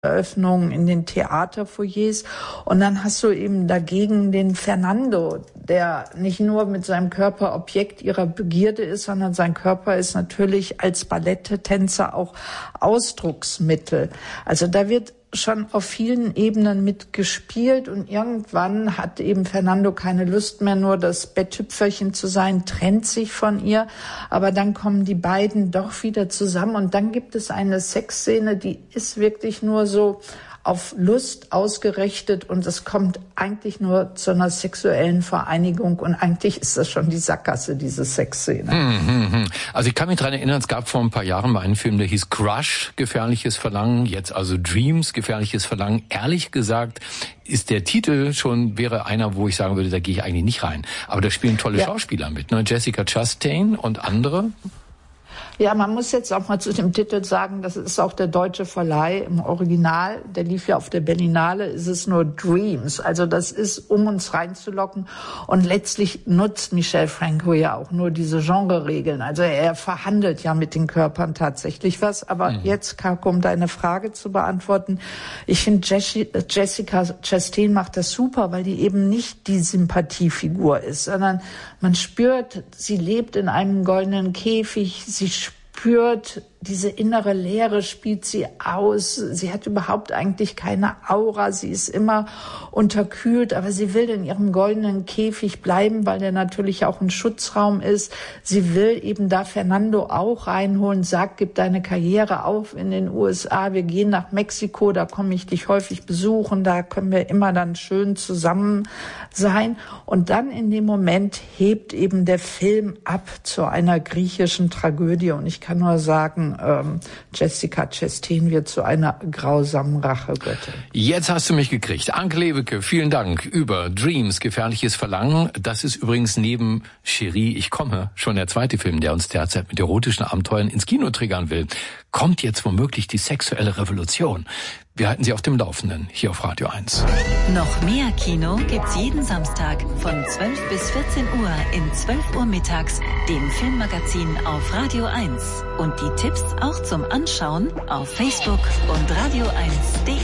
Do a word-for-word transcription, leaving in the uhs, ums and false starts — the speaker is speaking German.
Eröffnungen in den Theaterfoyers. Und dann hast du eben dagegen den Fernando, der nicht nur mit seinem Körper Objekt ihrer Begierde ist, sondern sein Körper ist natürlich als Balletttänzer auch Ausdrucksmittel. Also da wird schon auf vielen Ebenen mitgespielt und irgendwann hat eben Fernando keine Lust mehr, nur das Betttüpferchen zu sein, trennt sich von ihr, aber dann kommen die beiden doch wieder zusammen und dann gibt es eine Sexszene, die ist wirklich nur so auf Lust ausgerichtet und es kommt eigentlich nur zu einer sexuellen Vereinigung und eigentlich ist das schon die Sackgasse, diese Sexszene. Hm, also ich kann mich daran erinnern, es gab vor ein paar Jahren mal einen Film, der hieß Crush, gefährliches Verlangen, jetzt also Dreams, gefährliches Verlangen. Ehrlich gesagt ist der Titel schon, wäre einer, wo ich sagen würde, da gehe ich eigentlich nicht rein. Aber da spielen tolle ja. Schauspieler mit, ne? Jessica Chastain und andere. Ja, man muss jetzt auch mal zu dem Titel sagen, das ist auch der deutsche Verleih im Original. Der lief ja auf der Berlinale, ist es nur Dreams. Also das ist, um uns reinzulocken. Und letztlich nutzt Michel Franco ja auch nur diese Genre-Regeln. Also er verhandelt ja mit den Körpern tatsächlich was. Aber mhm. jetzt, Kako, um deine Frage zu beantworten. Ich finde, Jessica Chastain macht das super, weil die eben nicht die Sympathiefigur ist, sondern man spürt, sie lebt in einem goldenen Käfig, sie spürt diese innere Leere, spielt sie aus. Sie hat überhaupt eigentlich keine Aura. Sie ist immer unterkühlt, aber sie will in ihrem goldenen Käfig bleiben, weil der natürlich auch ein Schutzraum ist. Sie will eben da Fernando auch reinholen, sagt, gib deine Karriere auf in den U S A. Wir gehen nach Mexiko, da komme ich dich häufig besuchen. Da können wir immer dann schön zusammen sein. Und dann in dem Moment hebt eben der Film ab zu einer griechischen Tragödie. Und ich kann nur sagen, Ähm, Jessica Chastain wird zu einer grausamen Rachegöttin. Jetzt hast du mich gekriegt. Anke Lewicke, vielen Dank über Dreams, gefährliches Verlangen. Das ist übrigens neben Chérie, ich komme, schon der zweite Film, der uns derzeit mit erotischen Abenteuern ins Kino triggern will. Kommt jetzt womöglich die sexuelle Revolution? Wir halten Sie auf dem Laufenden, hier auf Radio eins. Noch mehr Kino gibt's jeden Samstag von zwölf bis vierzehn Uhr in zwölf Uhr mittags, dem Filmmagazin auf Radio eins. Und die Tipps auch zum Anschauen auf Facebook und radio eins punkt de.